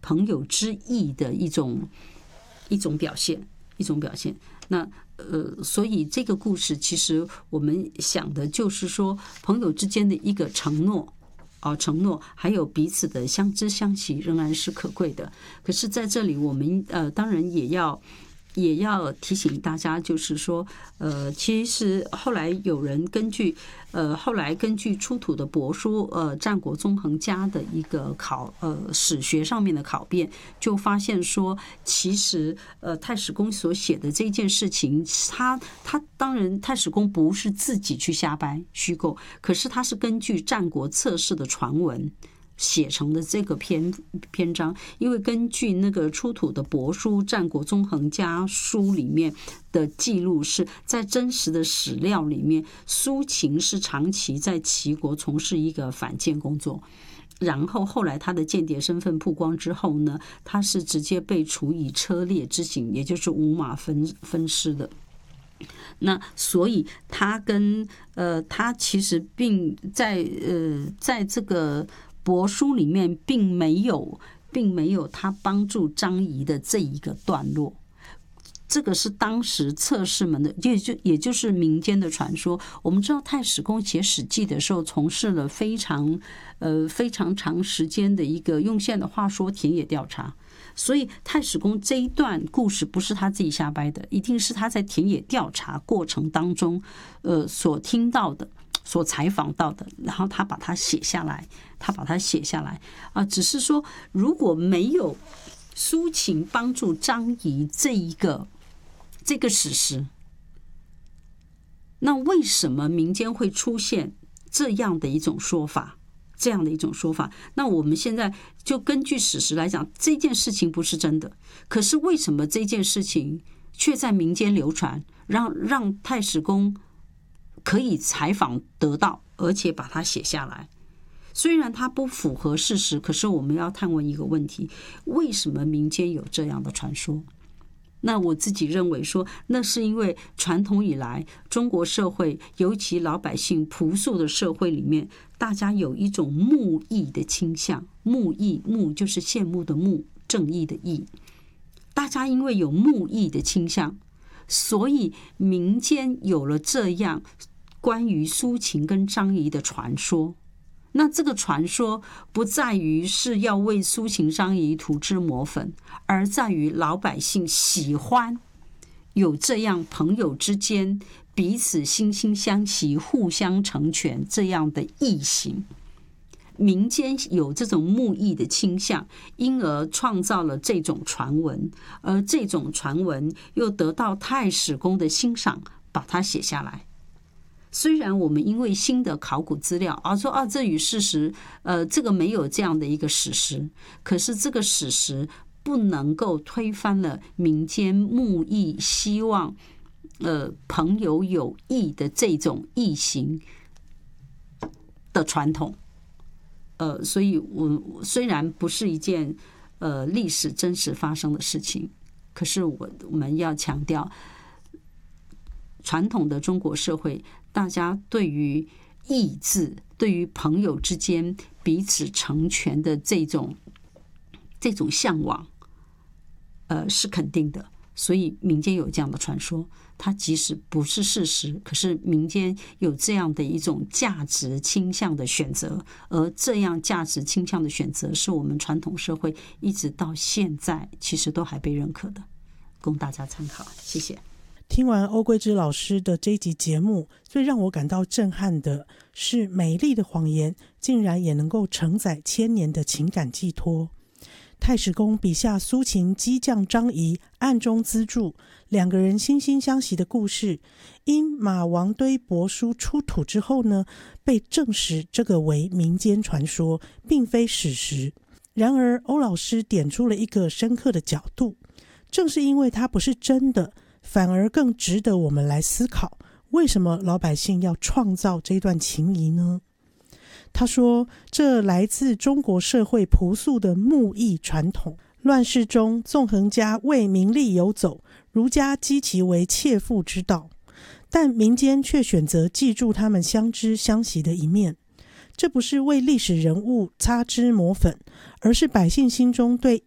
朋友之义的一种表现。那所以这个故事其实我们想的就是说，朋友之间的一个承诺还有彼此的相知相惜仍然是可贵的。可是在这里我们当然也要提醒大家，就是说其实后来有人后来根据出土的帛书战国纵横家的一个史学上面的考辨，就发现说其实太史公所写的这件事情，他当然太史公不是自己去瞎掰虚构，可是他是根据战国策士的传闻写成的这个篇章。因为根据那个出土的帛书《战国纵横家书》里面的记录，是在真实的史料里面，苏秦是长期在齐国从事一个反间工作，然后后来他的间谍身份曝光之后呢，他是直接被处以车裂之刑，也就是五马分尸的。那所以他其实并在这个帛书里面并没有他帮助张仪的这一个段落。这个是当时测试们的，也就是民间的传说。我们知道太史公写《史记》的时候，从事了非常长时间的一个，用现在的话说，田野调查。所以太史公这一段故事不是他自己瞎掰的，一定是他在田野调查过程当中所听到的，所采访到的，然后他把它写下来只是说如果没有苏秦帮助张仪这个史实，那为什么民间会出现这样的一种说法？那我们现在就根据史实来讲，这件事情不是真的，可是为什么这件事情却在民间流传，让太史公可以采访得到，而且把它写下来？虽然它不符合事实，可是我们要探问一个问题：为什么民间有这样的传说？那我自己认为说，那是因为传统以来中国社会，尤其老百姓朴素的社会里面，大家有一种慕义的倾向。慕就是羡慕的慕，正义的义。大家因为有慕义的倾向，所以民间有了这样关于苏秦跟张仪的传说。那这个传说不在于是要为苏秦张仪涂脂抹粉，而在于老百姓喜欢有这样朋友之间彼此惺惺相惜、互相成全这样的义行。民间有这种慕义的倾向，因而创造了这种传闻，而这种传闻又得到太史公的欣赏，把它写下来。虽然我们因为新的考古资料说这与事实这个没有这样的一个史实，可是这个史实不能够推翻了民间慕义希望朋友有义的这种义行的传统。所以我虽然不是一件历史真实发生的事情，可是我们要强调，传统的中国社会，大家对于义字，对于朋友之间彼此成全的这种向往是肯定的。所以民间有这样的传说，它即使不是事实，可是民间有这样的一种价值倾向的选择，而这样价值倾向的选择是我们传统社会一直到现在其实都还被认可的，供大家参考。谢谢。 听完欧桂芝老师的这一集节目，最让我感到震撼的是，美丽的谎言竟然也能够承载千年的情感寄托。太史公笔下苏秦激将张仪暗中资助，两个人惺惺相惜的故事，因马王堆帛书出土之后呢，被证实这个为民间传说，并非史实。然而欧老师点出了一个深刻的角度，正是因为它不是真的，反而更值得我们来思考，为什么老百姓要创造这段情谊呢？他说，这来自中国社会朴素的慕义传统。乱世中，纵横家为名利游走，儒家讥其为窃富之道，但民间却选择记住他们相知相惜的一面。这不是为历史人物擦脂抹粉，而是百姓心中对